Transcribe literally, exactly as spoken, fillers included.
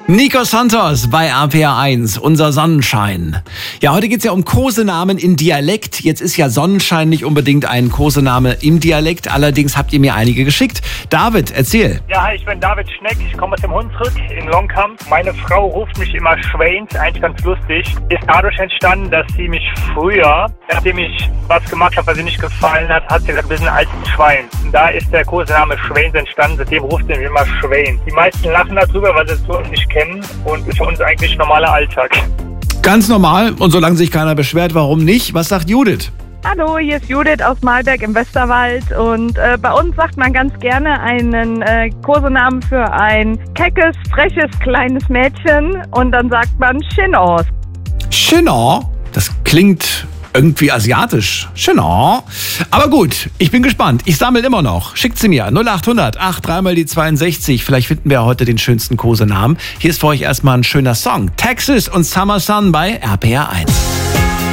Nico Santos bei R P R eins, unser Sonnenschein. Ja, heute geht's ja um Kosenamen in Dialekt. Jetzt ist ja Sonnenschein nicht unbedingt ein Kosename im Dialekt. Allerdings habt ihr mir einige geschickt. David, erzähl. Ja, hi, ich bin David Schneck. Ich komme aus dem Hunsrück in Longkamp. Meine Frau ruft mich immer Schweins, eigentlich ganz lustig. Ist dadurch entstanden, dass sie mich früher, nachdem ich was gemacht habe, was ihr nicht gefallen hat, hat sie gesagt, wir sind ein altes Schwein. Und da ist der Kosename Schweins entstanden. Seitdem ruft sie mich immer Schwein. Die meisten lachen darüber, weil sie es so nicht kennen und ist für uns eigentlich normaler Alltag. Ganz normal und solange sich keiner beschwert, warum nicht? Was sagt Judith? Hallo, hier ist Judith aus Malberg im Westerwald und äh, bei uns sagt man ganz gerne einen äh, Kosenamen für ein keckes, freches, kleines Mädchen und dann sagt man Chinor. Chinor? Das klingt irgendwie asiatisch. Chinor. Aber gut, ich bin gespannt. Ich sammle immer noch. Schickt sie mir. null acht hundert acht drei mal die zweiundsechzig. Vielleicht finden wir heute den schönsten Kosenamen. Hier ist für euch erstmal ein schöner Song. Texas und Summer Sun bei R P R eins.